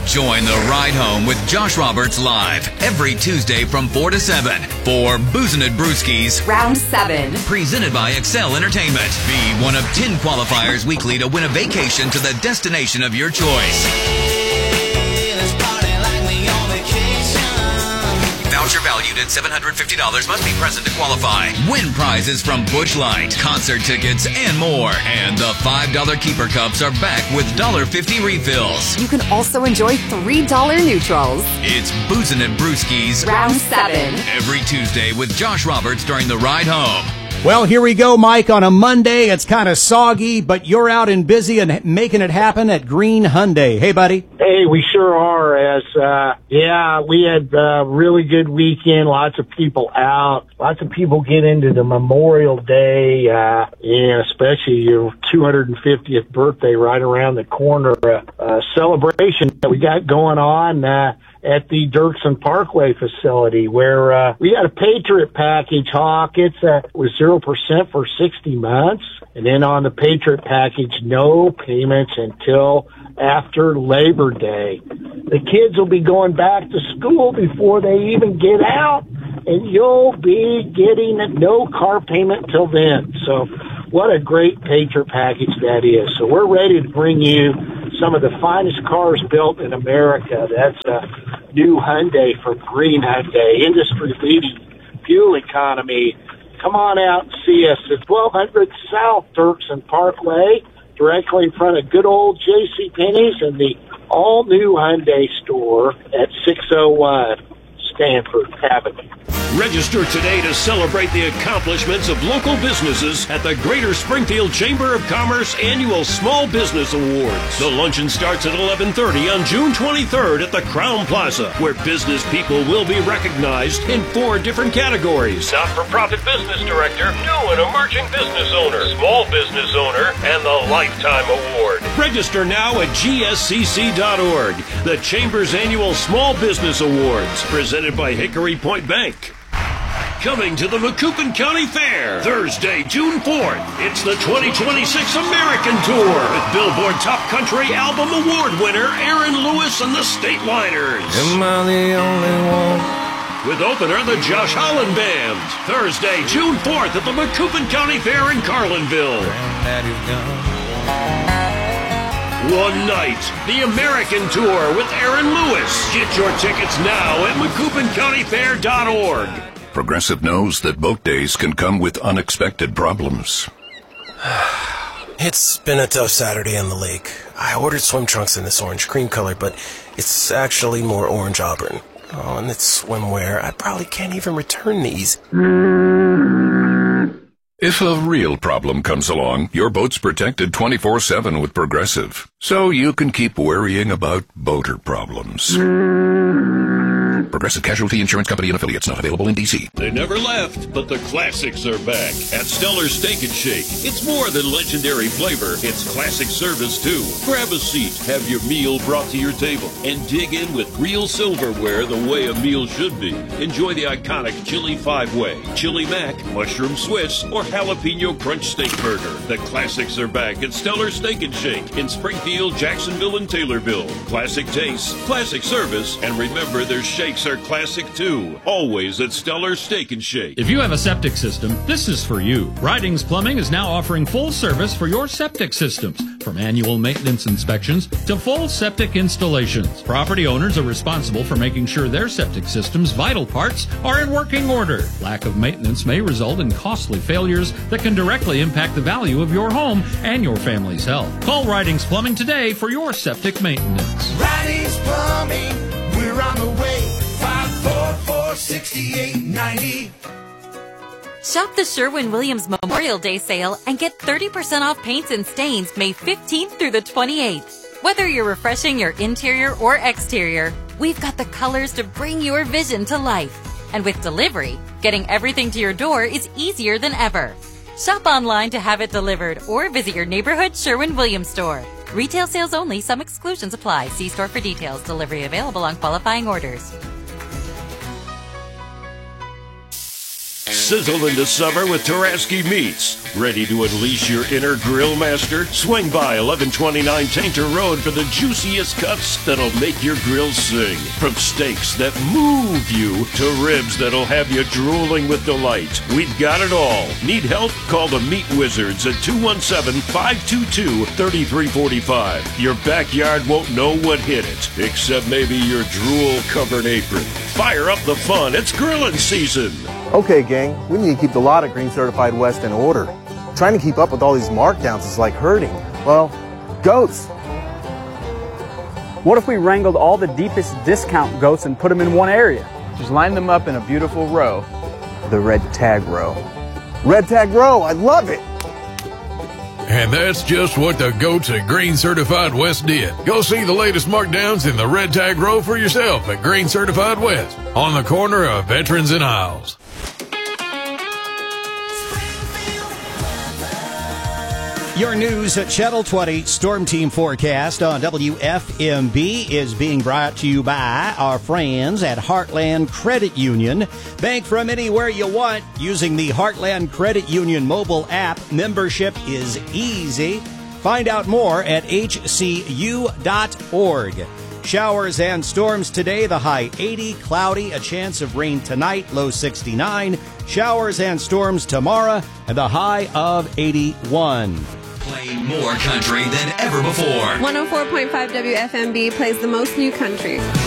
Join the ride home with Josh Roberts live every Tuesday from 4 to 7 for Boozin' It Brewskis Round 7. Presented by Excel Entertainment. Be one of 10 qualifiers weekly to win a vacation to the destination of your choice. Voucher valued at $750 must be present to qualify. Win prizes from Busch Light, concert tickets, and more. And the $5 Keeper Cups are back with $1.50 refills. You can also enjoy $3 neutrals. It's Boozin' It Brewskis Round 7. every Tuesday with Josh Roberts during the ride home. Well, here we go, Mike, on a Monday. It's kind of soggy, but you're out and busy and making it happen at Green Hyundai. Hey, buddy. Hey, we sure are. We had a really good weekend. Lots of people out. Lots of people get into the Memorial Day, especially your 250th birthday right around the corner. Celebration that we got going on at the Dirksen Parkway facility, where we got a Patriot package, Hawk. It was 0% for 60 months. And then on the Patriot package, no payments until after Labor Day. The kids will be going back to school before they even get out, and you'll be getting no car payment till then. So what a great Patriot package that is. So we're ready to bring you some of the finest cars built in America. That's a new Hyundai from Green Hyundai, industry-leading fuel economy. Come on out and see us at 1200 South Dirksen Parkway, directly in front of good old JCPenney's and the all-new Hyundai store at 601 Stanford Avenue. Register today to celebrate the accomplishments of local businesses at the Greater Springfield Chamber of Commerce Annual Small Business Awards. The luncheon starts at 11:30 on June 23rd at the Crown Plaza, where business people will be recognized in 4 different categories: not-for-profit business director, new and emerging business owner, small business owner, and the Lifetime Award. Register now at gscc.org. The Chamber's Annual Small Business Awards, presented by Hickory Point Bank. Coming to the Macoupin County Fair, Thursday, June 4th. It's the 2026 American Tour with Billboard Top Country Album Award winner Aaron Lewis and the Stateliners. Am I the only one? With opener, the Josh Holland Band. Thursday, June 4th at the Macoupin County Fair in Carlinville. One night, the American Tour with Aaron Lewis. Get your tickets now at MacoupinCountyFair.org. Progressive knows that boat days can come with unexpected problems. It's been a tough Saturday on the lake. I ordered swim trunks in this orange cream color, but it's actually more orange auburn. Oh, and it's swimwear. I probably can't even return these. If a real problem comes along, your boat's protected 24/7 with Progressive, so you can keep worrying about boater problems. Progressive Casualty Insurance Company and Affiliates, not available in D.C. They never left, but the classics are back at Stellar Steak and Shake. It's more than legendary flavor, it's classic service too. Grab a seat, have your meal brought to your table, and dig in with real silverware the way a meal should be. Enjoy the iconic Chili 5-Way, Chili Mac, Mushroom Swiss, or Jalapeno Crunch Steak Burger. The classics are back at Stellar Steak and Shake in Springfield, Jacksonville, and Taylorville. Classic taste, classic service, and remember their shakes are classic too. Always at Stellar Steak and Shake. If you have a septic system, this is for you. Ridings Plumbing is now offering full service for your septic systems, from annual maintenance inspections to full septic installations. Property owners are responsible for making sure their septic system's vital parts are in working order. Lack of maintenance may result in costly failures that can directly impact the value of your home and your family's health. Call Ridings Plumbing today for your septic maintenance. Ridings Plumbing, we're on the way. 544-6890. Shop the Sherwin-Williams Memorial Day sale and get 30% off paints and stains May 15th through the 28th. Whether you're refreshing your interior or exterior, we've got the colors to bring your vision to life. And with delivery, getting everything to your door is easier than ever. Shop online to have it delivered or visit your neighborhood Sherwin-Williams store. Retail sales only. Some exclusions apply. See store for details. Delivery available on qualifying orders. sizzle into summer with Taraski Meats. Ready to unleash your inner grill master? Swing by 1129 Tainter Road for the juiciest cuts that'll make your grill sing. From steaks that move you to ribs that'll have you drooling with delight. We've got it all. Need help? Call the Meat Wizards at 217-522-3345. Your backyard won't know what hit it, except maybe your drool-covered apron. Fire up the fun. It's grilling season. Okay, gang, we need to keep the lot at Green Certified West in order. Trying to keep up with all these markdowns is like herding, well, goats. What if we wrangled all the deepest discount goats and put them in one area? Just line them up in a beautiful row. The red tag row. Red tag row, I love it. And that's just what the goats at Green Certified West did. Go see the latest markdowns in the red tag row for yourself at Green Certified West on the corner of Veterans and Isles. Your news at Channel 20 Storm Team forecast on WFMB is being brought to you by our friends at Heartland Credit Union. Bank from anywhere you want using the Heartland Credit Union mobile app. Membership is easy. Find out more at hcu.org. Showers and storms today, the high 80, cloudy, a chance of rain tonight, low 69. Showers and storms tomorrow, and the high of 81. Playing more country than ever before. 104.5 WFMB plays the most new country.